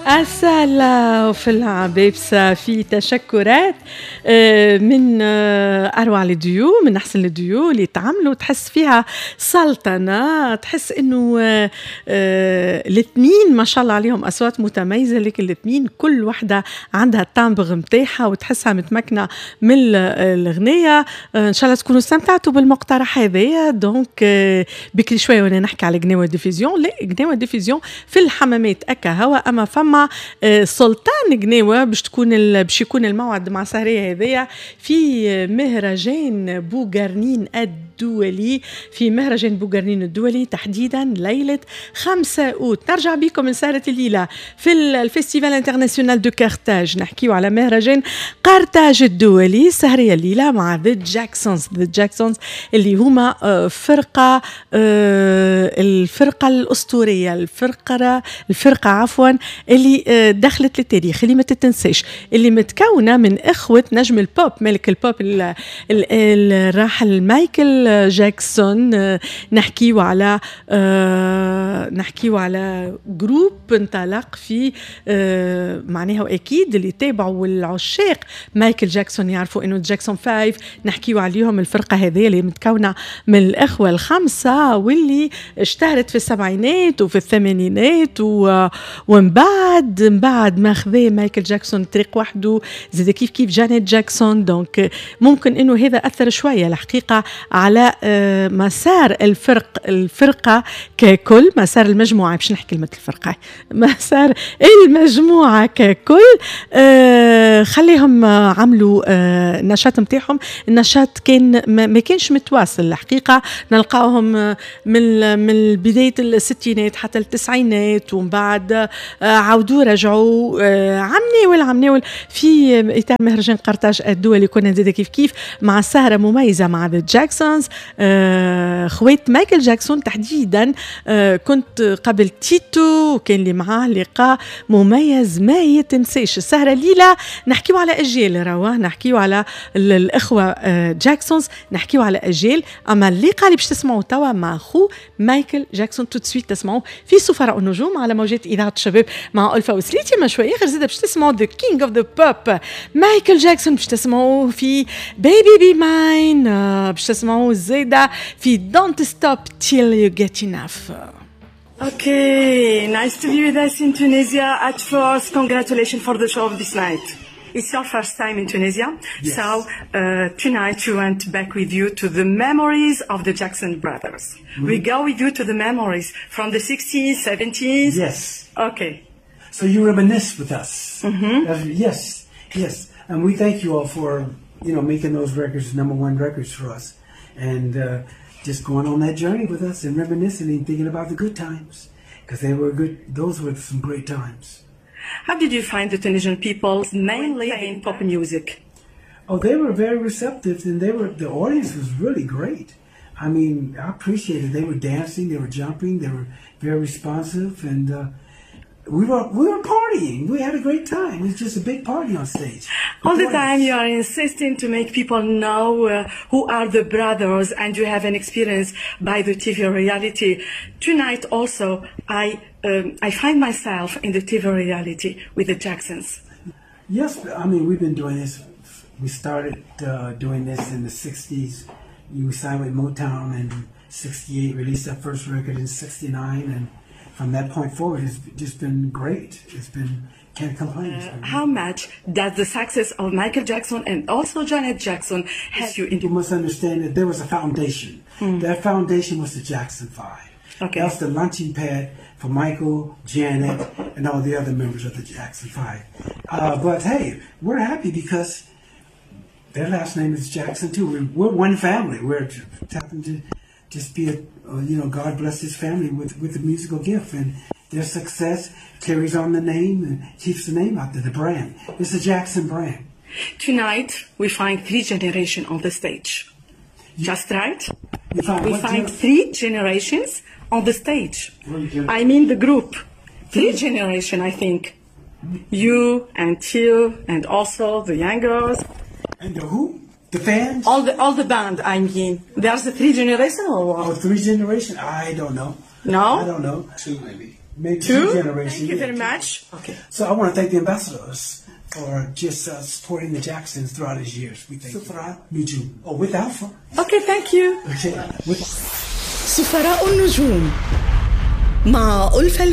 أسأل في العبابسة في تشكرات من أروع الديو، من أحسن الديو اللي تعملوا، تحس فيها سلطنة، تحس إنه الاثنين ما شاء الله عليهم أصوات متميزة، لكن الاثنين كل واحدة عندها التامبر متاعها وتحسها متمكنة من الغنية. إن شاء الله تكونوا استمتعتوا بالمقترح هذايا. دونك بكري شوية وانا نحكي على غناوة ديفيزيون، لا غناوة ديفيزيون في الحمامات أكا هوا، أما فما سلطان غناوة باش يكون الموعد مع سهرية هذايا في مهرجان بوغرنين الدولي، في مهرجان بوغرنين الدولي تحديدا ليلة 5 أوت. نرجع بكم من سهرة الليلة في الفيستيفال انترناسيونال دو كارتاج، نحكيو على مهرجان قرطاج الدولي. سهرية الليلة مع ذا جاكسونز اللي هما فرقة الفرقة الأسطورية، الفرقة عفوا اللي دخلت للتاريخ، اللي ما تتنساش، اللي متكونة من إخوة نجم البوب، ملك البوب الراحل مايكل جاكسون. نحكيو على جروب انطلق في معناها، وأكيد اللي تابعوا العشاق مايكل جاكسون يعرفوا إنه جاكسون 5. نحكيو عليهم الفرقة هذه اللي متكونة من الإخوة الخمسة، واللي اشتهرت في السبعينات وفي الثمانينات، ومن بعد ما خذا مايكل جاكسون طريق وحده، زاد كيف جانيت جاكسون. دونك ممكن انه هذا اثر شويه الحقيقه على مسار الفرقه ككل، مسار المجموعه، باش نحكي كلمه الفرقه، مسار المجموعه ككل. خليهم عملوا النشاط نتاعهم. النشاط كان ما كانش متواصل الحقيقه، نلقاوهم من بدايه الستينات حتى التسعينات، ومن بعد عودوا رجعوا عمناول في إطار مهرجان قرطاج الدولي. كنا نزيد كيف مع سهرة مميزة مع ذا جاكسونز، خوات مايكل جاكسون تحديدا. كنت قبل تيتو وكان لي معاه لقاء مميز ما يتنسيش. السهرة الليلة نحكيو على أجيال، رواه نحكيو على الإخوة جاكسونز، نحكيو على أجيال. أما اللقاء اللي باش تسمعوا توا مع أخو مايكل جاكسون توتسويت تسمعوا في سفراء النجوم على موجات إذاعة الشباب مع ألفا وسليتي. ما شوية غير زيادة باش تسمعوا The King of the Pop مايكل جاكسون، باش تسمعوا في Baby Be Mine، باش تسمعوا زيادة في Don't Stop Till You Get Enough. Okay, nice to be with us in Tunisia. At first, congratulations for the show of this night. It's your first time in Tunisia. Yes. So tonight we went back with you to the memories of the Jackson brothers. Mm-hmm. We go with you to the memories from the 60s, 70s. Yes. Okay. So you reminisce with us. Mm-hmm. Yes. And we thank you all for, making those records #1 records for us. And just going on that journey with us and reminiscing and thinking about the good times. Because those were some great times. How did you find the Tunisian people mainly in pop music? Oh, they were very receptive, and the audience was really great. I mean, I appreciated it. They were dancing, they were jumping, they were very responsive, and we were partying. We had a great time. It was just a big party on stage. All the time you are insisting to make people know who are the brothers, and you have an experience by the TV reality. Tonight also, I find myself in the TV reality with the Jacksons. Yes, I mean, we've been doing this. We started doing this in the 60s. We signed with Motown in 68, released our first record in 69, and from that point forward, it's just been great. Can't complain. How much does the success of Michael Jackson and also Janet Jackson help you into? You must understand that there was a foundation. That foundation was the Jackson 5. Okay. That was the launching pad for Michael, Janet, and all the other members of the Jackson 5. But hey, we're happy because their last name is Jackson too. We're one family. We're happen to just be God bless his family with the musical gift, and their success carries on the name and keeps the name out there, the brand. It's the Jackson brand. Tonight we find 3 generations on the stage. Just right? We find 3 generations on the stage. I mean the group. 3 generations, I think. You and Till, and also the young girls. And the who? The fans? All the band, I mean. There's a 3 generations or what? Oh, 3 generations? I don't know. No? I don't know. 2 maybe. maybe Two generations. Thank you very much. Okay. So I want to thank the ambassadors for just supporting the Jacksons throughout his years. We thank you. Oh, with Alpha. Okay, thank you. Okay. سفراء النجوم مع ألفة